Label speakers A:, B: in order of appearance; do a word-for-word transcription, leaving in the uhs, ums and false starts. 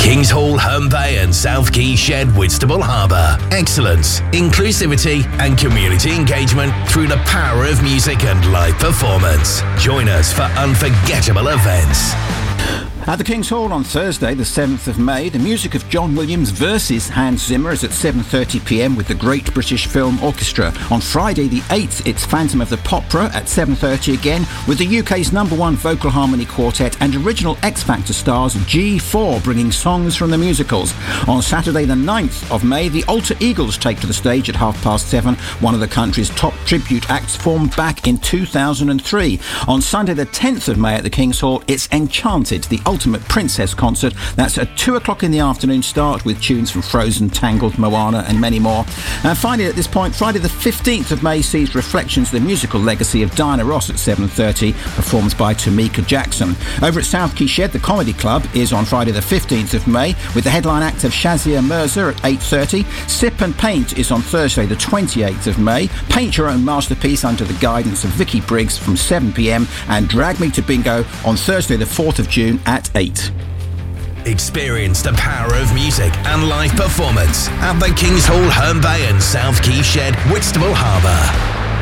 A: Kings Hall, Herne Bay and South Quay Shed, Whitstable Harbour. Excellence, inclusivity and community engagement through the power of music and live performance. Join us for unforgettable events.
B: At the King's Hall on Thursday, the seventh of May, the music of John Williams versus Hans Zimmer is at seven thirty p m with the Great British Film Orchestra. On Friday the eighth, it's Phantom of the Popera at seven thirty again with the U K's number one vocal harmony quartet and original X Factor stars G four bringing songs from the musicals. On Saturday the ninth of May, the Alter Eagles take to the stage at half past seven, one of the country's top tribute acts formed back in two thousand three. On Sunday the tenth of May at the King's Hall, it's Enchanted, the Ultimate Princess concert. That's at two o'clock in the afternoon start with tunes from Frozen, Tangled, Moana and many more. And finally at this point, Friday the fifteenth of May sees Reflections, the musical legacy of Diana Ross at seven thirty, performed by Tamika Jackson. Over at South Quay Shed, the Comedy Club is on Friday the fifteenth of May with the headline act of Shazia Mirza at eight thirty. Sip and Paint is on Thursday the twenty-eighth of May. Paint your own masterpiece under the guidance of Vicky Briggs from seven p m and Drag Me to Bingo on Thursday the fourth of June at eight.
A: Experience the power of music and live performance at the King's Hall, Herne Bay and South Quay Shed, Whitstable Harbour.